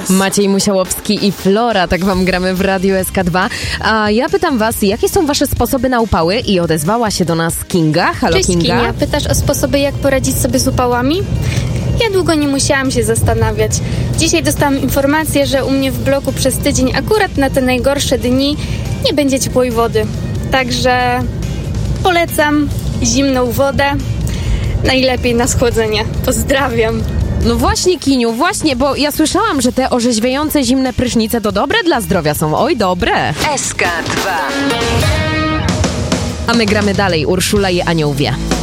Maciej Musiałowski i Flora, tak wam gramy w Radiu SK2. A ja pytam was, jakie są wasze sposoby na upały? I odezwała się do nas Kinga. Halo, Cześć, Kinga. Kinia. Pytasz o sposoby, jak poradzić sobie z upałami? Ja długo nie musiałam się zastanawiać. Dzisiaj dostałam informację, że u mnie w bloku przez tydzień akurat na te najgorsze dni nie będzie ciepłej wody. Także polecam zimną wodę, najlepiej na schłodzenie. Pozdrawiam. No właśnie, Kiniu, właśnie, bo ja słyszałam, że te orzeźwiające zimne prysznice to dobre dla zdrowia są. Oj, dobre. SK2. A my gramy dalej. Urszula i Anioł wie.